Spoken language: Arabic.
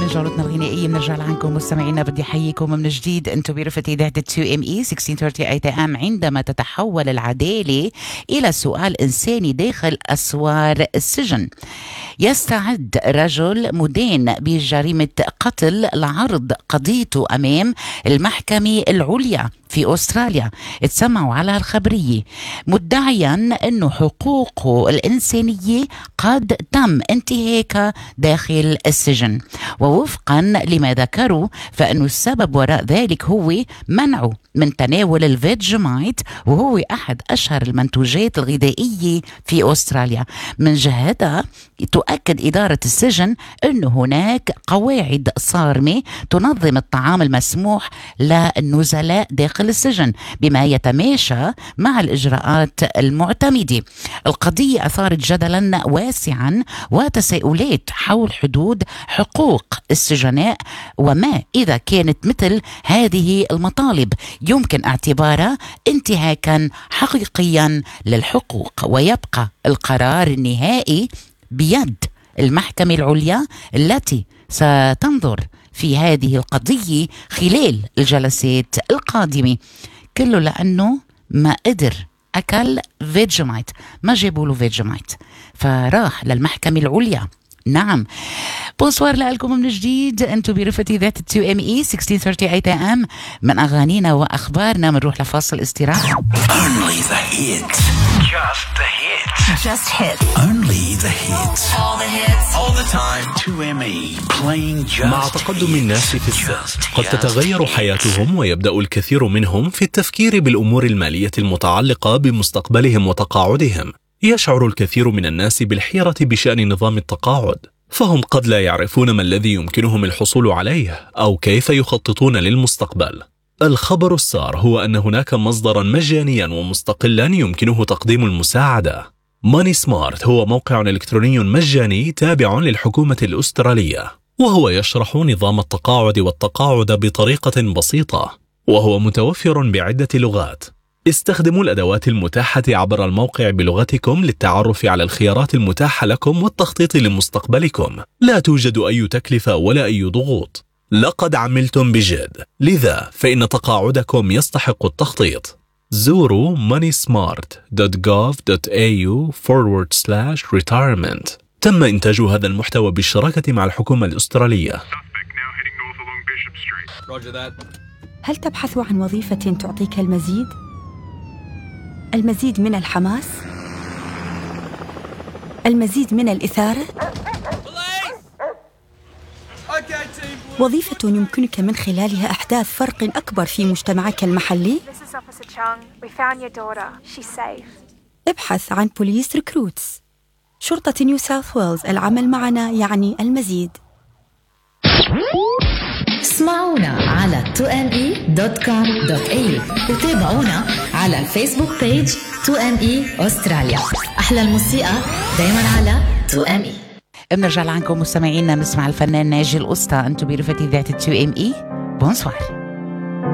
جولتنا الغنائية بنرجع لعنكم مستمعينا. بدي أحييكم من جديد. أنتم برفة إذاعة 2ME 1638 AM. عندما تتحول العدالة إلى سؤال إنساني داخل أسوار السجن، يستعد رجل مدان بجريمة قتل لعرض قضيته أمام المحكمة العليا في أستراليا. اتسمعوا على الخبرية مدعيا أنه حقوقه الإنسانية قد تم انتهاكها داخل السجن، ووفقا لما ذكروا فإنه السبب وراء ذلك هو منعه من تناول الفيجمايت، وهو أحد أشهر المنتوجات الغذائية في أستراليا. من جهتها تؤكد إدارة السجن أن هناك قواعد صارمة تنظم الطعام المسموح للنزلاء داخل السجن بما يتماشى مع الإجراءات المعتمدة. القضية أثارت جدلا واسعا وتساؤلات حول حدود حقوق السجناء، وما إذا كانت مثل هذه المطالب يمكن اعتبارها انتهاكا حقيقيا للحقوق. ويبقى القرار النهائي بيد المحكمة العليا التي ستنظر في هذه القضية خلال الجلسات القادمة، كله لأنه ما قدر أكل فيجمايت، ما جابوا له فيجمايت فراح للمحكمة العليا. نعم. بونسوار لكم من جديد. أنتم برفة ذات 2ME 1638 AM. من أغانينا وأخبارنا منروح لفاصل استراحة. Only the hits. Just the hits. Just hits. Only the hits. All the hits. All the time. 2ME playing just مع تقدم الناس في السن قد تتغير حياتهم، ويبدأ الكثير منهم في التفكير بالأمور المالية المتعلقة بمستقبلهم وتقاعدهم. يشعر الكثير من الناس بالحيرة بشأن نظام التقاعد، فهم قد لا يعرفون ما الذي يمكنهم الحصول عليه أو كيف يخططون للمستقبل. الخبر السار هو أن هناك مصدرا مجانيا ومستقلا يمكنه تقديم المساعدة. ماني سمارت هو موقع إلكتروني مجاني تابع للحكومة الأسترالية، وهو يشرح نظام التقاعد والتقاعد بطريقة بسيطة، وهو متوفر بعدة لغات. استخدموا الأدوات المتاحة عبر الموقع بلغتكم للتعرف على الخيارات المتاحة لكم والتخطيط لمستقبلكم. لا توجد أي تكلفة ولا أي ضغوط. لقد عملتم بجد، لذا فإن تقاعدكم يستحق التخطيط. زوروا moneysmart.gov.au/retirement. تم إنتاج هذا المحتوى بالشراكة مع الحكومة الأسترالية. هل تبحث عن وظيفة تعطيك المزيد؟ المزيد من الحماس؟ المزيد من الإثارة؟ وظيفة يمكنك من خلالها إحداث فرق أكبر في مجتمعك المحلي؟ ابحث عن بوليس ريكروتس. شرطة نيو ساوث ويلز، العمل معنا يعني المزيد. اسمعونا على 2me.com.au وتابعونا على الفيسبوك بيج 2ME أستراليا. أحلى الموسيقى دايما على 2ME. بنرجع لعنكم مستمعينا، نسمع الفنان ناجي القسطى. أنتم برفة ذات 2ME. بونسوار.